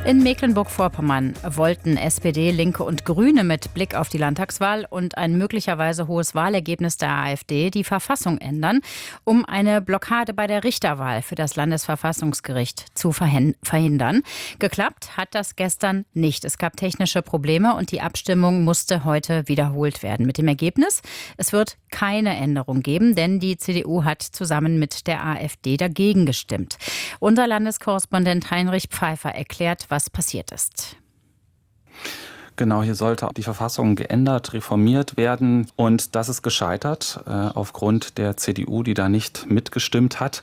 In Mecklenburg-Vorpommern wollten SPD, Linke und Grüne mit Blick auf die Landtagswahl und ein möglicherweise hohes Wahlergebnis der AfD die Verfassung ändern, um eine Blockade bei der Richterwahl für das Landesverfassungsgericht zu verhindern. Geklappt hat das gestern nicht. Es gab technische Probleme und die Abstimmung musste heute wiederholt werden. Mit dem Ergebnis: Es wird keine Änderung geben, denn die CDU hat zusammen mit der AfD dagegen gestimmt. Unser Landeskorrespondent Heinrich Pfeiffer erklärt, was passiert ist. Genau, hier sollte die Verfassung geändert, reformiert werden. Und das ist gescheitert aufgrund der CDU, die da nicht mitgestimmt hat.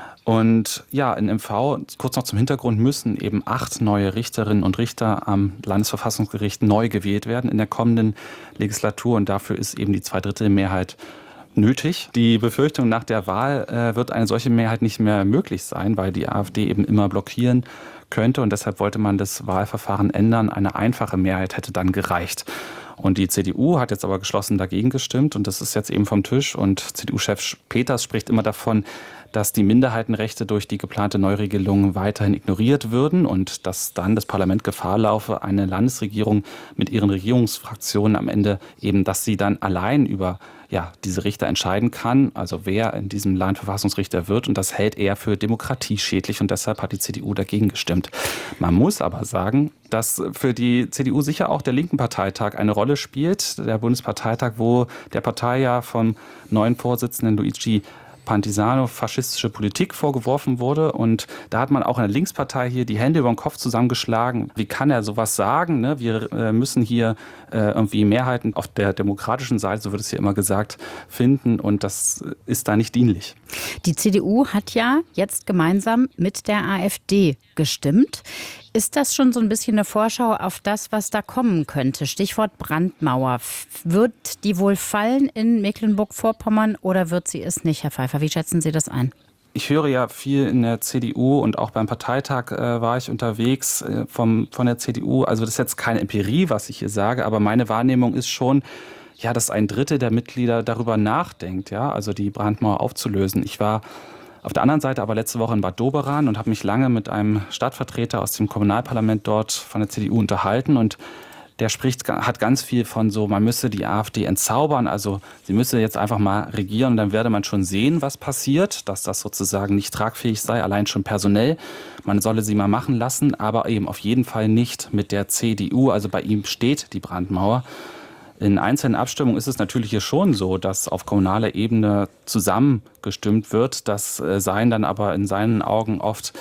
Und ja, in MV, kurz noch zum Hintergrund, müssen eben 8 neue Richterinnen und Richter am Landesverfassungsgericht neu gewählt werden in der kommenden Legislatur. Und dafür ist eben die 2/3 nötig. Die Befürchtung, nach der Wahl wird eine solche Mehrheit nicht mehr möglich sein, weil die AfD eben immer blockieren könnte. Und deshalb wollte man das Wahlverfahren ändern. Eine einfache Mehrheit hätte dann gereicht. Und die CDU hat jetzt aber geschlossen dagegen gestimmt. Und das ist jetzt eben vom Tisch. Und CDU-Chef Peters spricht immer davon, dass die Minderheitenrechte durch die geplante Neuregelung weiterhin ignoriert würden und dass dann das Parlament Gefahr laufe, eine Landesregierung mit ihren Regierungsfraktionen am Ende eben, dass sie dann allein über diese Richter entscheiden kann, also wer in diesem Land Verfassungsrichter wird. Und das hält er für demokratieschädlich und deshalb hat die CDU dagegen gestimmt. Man muss aber sagen, dass für die CDU sicher auch der linken Parteitag eine Rolle spielt. Der Bundesparteitag, wo der Partei ja vom neuen Vorsitzenden Luigi Pantisano faschistische Politik vorgeworfen wurde. Und da hat man auch in der Linkspartei hier die Hände über den Kopf zusammengeschlagen. Wie kann er sowas sagen? Ne? Wir müssen hier irgendwie Mehrheiten auf der demokratischen Seite, so wird es hier immer gesagt, finden. Und das ist da nicht dienlich. Die CDU hat ja jetzt gemeinsam mit der AfD gestimmt. Ist das schon so ein bisschen eine Vorschau auf das, was da kommen könnte? Stichwort Brandmauer. Wird die wohl fallen in Mecklenburg-Vorpommern oder wird sie es nicht, Herr Pfeiffer? Wie schätzen Sie das ein? Ich höre ja viel in der CDU und auch beim Parteitag war ich unterwegs von der CDU. Also das ist jetzt keine Empirie, was ich hier sage, aber meine Wahrnehmung ist schon, dass 1/3 der Mitglieder darüber nachdenkt, also die Brandmauer aufzulösen. Ich war auf der anderen Seite aber letzte Woche in Bad Doberan und habe mich lange mit einem Stadtvertreter aus dem Kommunalparlament dort von der CDU unterhalten und der hat ganz viel von so, man müsse die AfD entzaubern, also sie müsse jetzt einfach mal regieren und dann werde man schon sehen, was passiert, dass das sozusagen nicht tragfähig sei, allein schon personell. Man solle sie mal machen lassen, aber eben auf jeden Fall nicht mit der CDU, also bei ihm steht die Brandmauer. In einzelnen Abstimmungen ist es natürlich hier schon so, dass auf kommunaler Ebene zusammengestimmt wird. Das seien dann aber in seinen Augen oft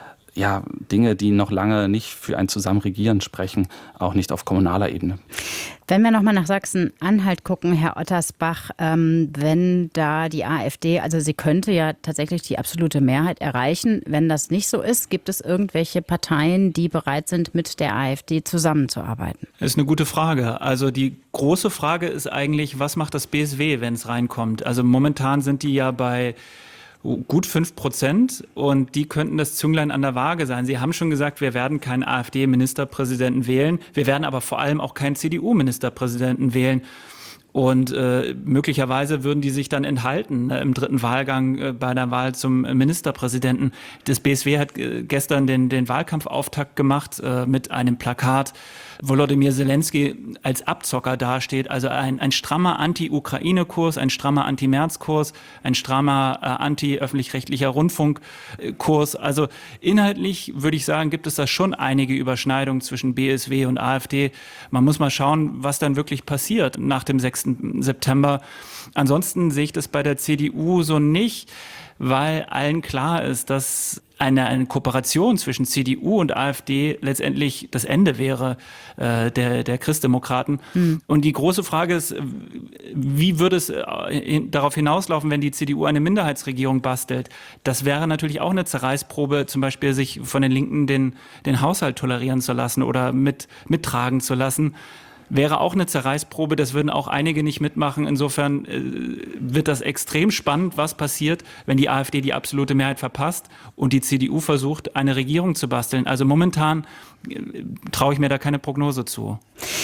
Dinge, die noch lange nicht für ein Zusammenregieren sprechen, auch nicht auf kommunaler Ebene. Wenn wir nochmal nach Sachsen-Anhalt gucken, Herr Ottersbach, wenn da die AfD, also sie könnte ja tatsächlich die absolute Mehrheit erreichen. Wenn das nicht so ist, gibt es irgendwelche Parteien, die bereit sind, mit der AfD zusammenzuarbeiten? Das ist eine gute Frage. Also die große Frage ist eigentlich, was macht das BSW, wenn es reinkommt? Also momentan sind die ja bei gut 5% und die könnten das Zünglein an der Waage sein. Sie haben schon gesagt, wir werden keinen AfD-Ministerpräsidenten wählen. Wir werden aber vor allem auch keinen CDU-Ministerpräsidenten wählen. Und möglicherweise würden die sich dann enthalten im 3. Wahlgang bei der Wahl zum Ministerpräsidenten. Das BSW hat gestern den Wahlkampfauftakt gemacht mit einem Plakat, Volodymyr Zelensky als Abzocker dasteht. Also ein strammer Anti-Ukraine-Kurs, ein strammer Anti-Merz-Kurs, ein strammer anti-öffentlich-rechtlicher Rundfunk-Kurs. Also inhaltlich würde ich sagen, gibt es da schon einige Überschneidungen zwischen BSW und AfD. Man muss mal schauen, was dann wirklich passiert nach dem 6. September. Ansonsten sehe ich das bei der CDU so nicht, weil allen klar ist, dass eine Kooperation zwischen CDU und AfD letztendlich das Ende wäre der Christdemokraten. Und die große Frage ist, wie würde es darauf hinauslaufen, wenn die CDU eine Minderheitsregierung bastelt? Das wäre natürlich auch eine Zerreißprobe, zum Beispiel sich von den Linken den Haushalt tolerieren zu lassen oder mittragen zu lassen. Wäre auch eine Zerreißprobe, das würden auch einige nicht mitmachen. Insofern wird das extrem spannend, was passiert, wenn die AfD die absolute Mehrheit verpasst und die CDU versucht, eine Regierung zu basteln. Also momentan traue ich mir da keine Prognose zu.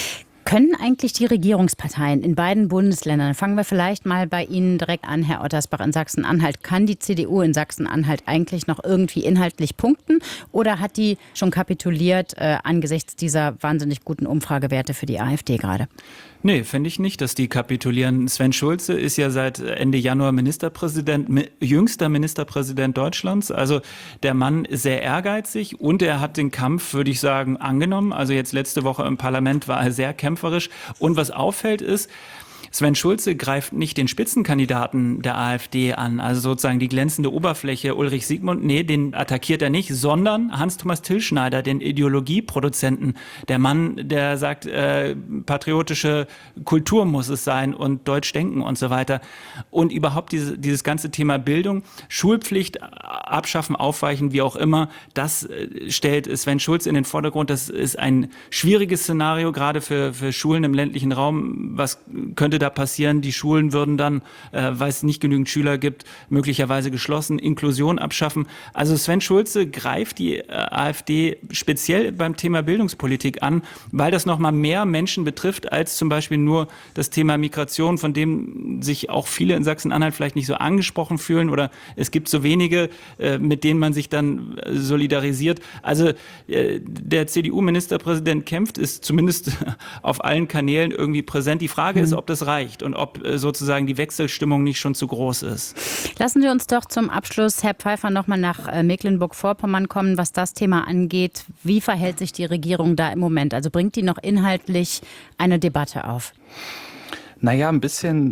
Können eigentlich die Regierungsparteien in beiden Bundesländern, fangen wir vielleicht mal bei Ihnen direkt an, Herr Ottersbach, in Sachsen-Anhalt, kann die CDU in Sachsen-Anhalt eigentlich noch irgendwie inhaltlich punkten oder hat die schon kapituliert angesichts dieser wahnsinnig guten Umfragewerte für die AfD gerade? Nee, finde ich nicht, dass die kapitulieren. Sven Schulze ist ja seit Ende Januar jüngster Ministerpräsident Deutschlands. Also der Mann ist sehr ehrgeizig und er hat den Kampf, würde ich sagen, angenommen. Also jetzt letzte Woche im Parlament war er sehr kämpferisch. Und was auffällt ist, Sven Schulze greift nicht den Spitzenkandidaten der AfD an, also sozusagen die glänzende Oberfläche Ulrich Siegmund, nee, den attackiert er nicht, sondern Hans-Thomas Tillschneider, den Ideologieproduzenten, der Mann, der sagt, patriotische Kultur muss es sein und Deutsch denken und so weiter. Und überhaupt dieses ganze Thema Bildung, Schulpflicht abschaffen, aufweichen, wie auch immer, das stellt Sven Schulze in den Vordergrund. Das ist ein schwieriges Szenario, gerade für Schulen im ländlichen Raum. Was könnte da passieren? Die Schulen würden dann, weil es nicht genügend Schüler gibt, möglicherweise geschlossen, Inklusion abschaffen. Also Sven Schulze greift die AfD speziell beim Thema Bildungspolitik an, weil das nochmal mehr Menschen betrifft als zum Beispiel nur das Thema Migration, von dem sich auch viele in Sachsen-Anhalt vielleicht nicht so angesprochen fühlen oder es gibt so wenige, mit denen man sich dann solidarisiert. Also der CDU-Ministerpräsident kämpft, ist zumindest auf allen Kanälen irgendwie präsent. Die Frage ist, ob das reicht und ob sozusagen die Wechselstimmung nicht schon zu groß ist. Lassen Sie uns doch zum Abschluss, Herr Pfeiffer, nochmal nach Mecklenburg-Vorpommern kommen, was das Thema angeht. Wie verhält sich die Regierung da im Moment? Also bringt die noch inhaltlich eine Debatte auf? Naja, ein bisschen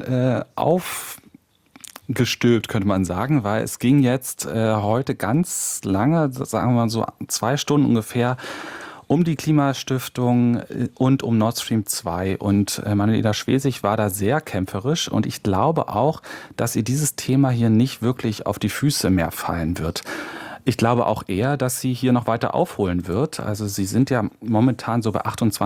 aufgestülpt, könnte man sagen, weil es ging jetzt heute ganz lange, sagen wir mal so 2 Stunden ungefähr, um die Klimastiftung und um Nord Stream 2. Und Manuela Schwesig war da sehr kämpferisch. Und ich glaube auch, dass ihr dieses Thema hier nicht wirklich auf die Füße mehr fallen wird. Ich glaube auch eher, dass sie hier noch weiter aufholen wird. Also sie sind ja momentan so bei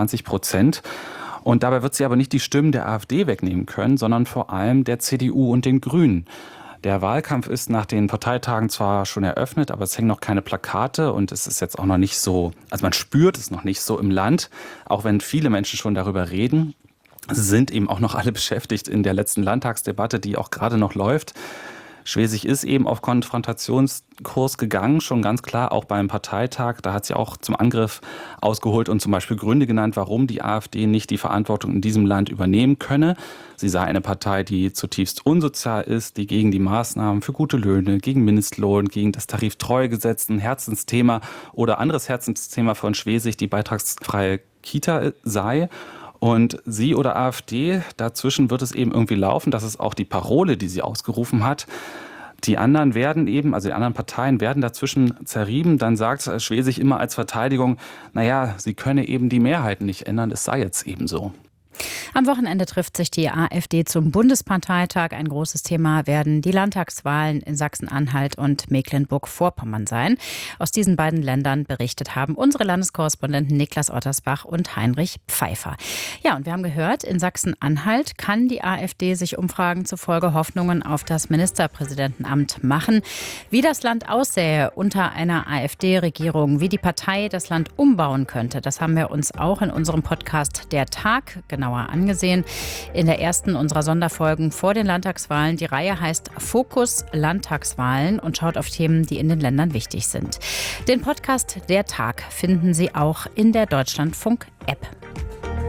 28%. Und dabei wird sie aber nicht die Stimmen der AfD wegnehmen können, sondern vor allem der CDU und den Grünen. Der Wahlkampf ist nach den Parteitagen zwar schon eröffnet, aber es hängen noch keine Plakate und es ist jetzt auch noch nicht so, also man spürt es noch nicht so im Land, auch wenn viele Menschen schon darüber reden. Sie sind eben auch noch alle beschäftigt in der letzten Landtagsdebatte, die auch gerade noch läuft. Schwesig ist eben auf Konfrontationskurs gegangen, schon ganz klar, auch beim Parteitag. Da hat sie auch zum Angriff ausgeholt und zum Beispiel Gründe genannt, warum die AfD nicht die Verantwortung in diesem Land übernehmen könne. Sie sei eine Partei, die zutiefst unsozial ist, die gegen die Maßnahmen für gute Löhne, gegen Mindestlohn, gegen das Tariftreuegesetz, ein Herzensthema oder anderes Herzensthema von Schwesig, die beitragsfreie Kita sei. Und sie oder AfD, dazwischen wird es eben irgendwie laufen. Das ist auch die Parole, die sie ausgerufen hat. Die anderen werden eben, also die anderen Parteien werden dazwischen zerrieben. Dann sagt Schwesig immer als Verteidigung, naja, sie könne eben die Mehrheiten nicht ändern, es sei jetzt eben so. Am Wochenende trifft sich die AfD zum Bundesparteitag. Ein großes Thema werden die Landtagswahlen in Sachsen-Anhalt und Mecklenburg-Vorpommern sein. Aus diesen beiden Ländern berichtet haben unsere Landeskorrespondenten Niklas Ottersbach und Heinrich Pfeiffer. Ja, und wir haben gehört, in Sachsen-Anhalt kann die AfD sich Umfragen zufolge Hoffnungen auf das Ministerpräsidentenamt machen. Wie das Land aussähe unter einer AfD-Regierung, wie die Partei das Land umbauen könnte, das haben wir uns auch in unserem Podcast Der Tag genauer angesehen. In der ersten unserer Sonderfolgen vor den Landtagswahlen. Die Reihe heißt Fokus Landtagswahlen und schaut auf Themen, die in den Ländern wichtig sind. Den Podcast Der Tag finden Sie auch in der Deutschlandfunk-App.